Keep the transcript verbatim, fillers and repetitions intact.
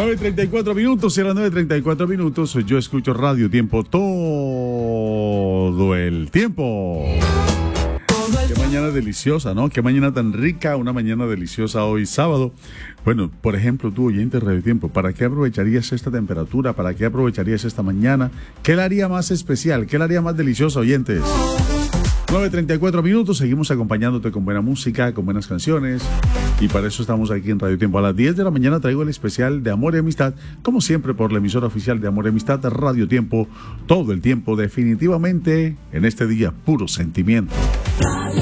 nueve treinta y cuatro minutos, serán nueve treinta y cuatro minutos. Yo escucho Radio Tiempo todo el tiempo. Qué mañana deliciosa, ¿no? Qué mañana tan rica, una mañana deliciosa hoy sábado. Bueno, por ejemplo, tú, oyente de Radio Tiempo, ¿para qué aprovecharías esta temperatura? ¿Para qué aprovecharías esta mañana? ¿Qué la haría más especial? ¿Qué la haría más deliciosa, oyentes? nueve treinta y cuatro minutos, seguimos acompañándote con buena música, con buenas canciones, y para eso estamos aquí en Radio Tiempo. A las diez de la mañana traigo el especial de Amor y Amistad, como siempre por la emisora oficial de Amor y Amistad, Radio Tiempo, todo el tiempo, definitivamente en este día, puro sentimiento.